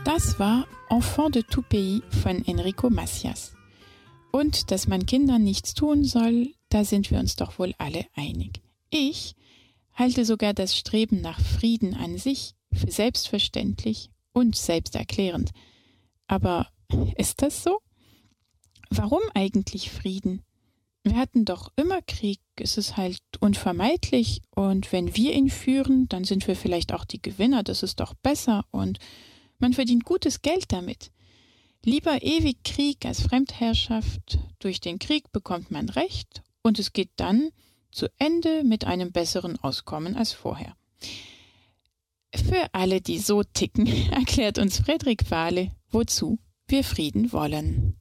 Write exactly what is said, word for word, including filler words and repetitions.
Das war Enfant de tout pays von Enrico Macias. Und dass man Kindern nichts tun soll, da sind wir uns doch wohl alle einig. Ich halte sogar das Streben nach Frieden an sich für selbstverständlich und selbsterklärend. Aber ist das so? Warum eigentlich Frieden? Wir hatten doch immer Krieg, es ist halt unvermeidlich und wenn wir ihn führen, dann sind wir vielleicht auch die Gewinner, das ist doch besser und man verdient gutes Geld damit. Lieber ewig Krieg als Fremdherrschaft, durch den Krieg bekommt man Recht und es geht dann zu Ende mit einem besseren Auskommen als vorher. Für alle, die so ticken, erklärt uns Frederik Wahle, wozu wir Frieden wollen.